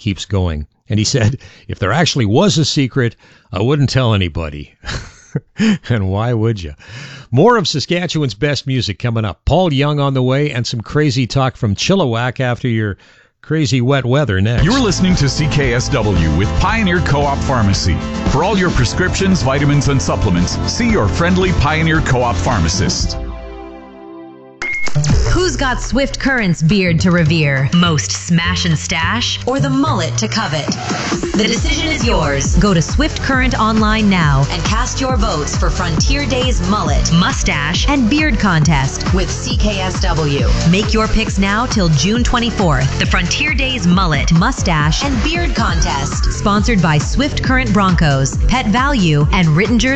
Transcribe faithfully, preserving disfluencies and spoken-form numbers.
keeps going. And he said, if there actually was a secret, I wouldn't tell anybody. And why would you? More of Saskatchewan's best music coming up. Paul Young on the way, and some crazy talk from Chilliwack after your crazy wet weather next. You're listening to C K S W with Pioneer Co-op Pharmacy. For all your prescriptions, vitamins, and supplements, see your friendly Pioneer Co-op pharmacist. Who's got Swift Current's beard to revere? Most smash and stash, or the mullet to covet? The decision is yours. Go to Swift Current online now and cast your votes for Frontier Day's mullet, mustache, and beard contest with C K S W. Make your picks now till June twenty-fourth. The Frontier Day's mullet, mustache, and beard contest, sponsored by Swift Current Broncos, Pet Value, and Rittinger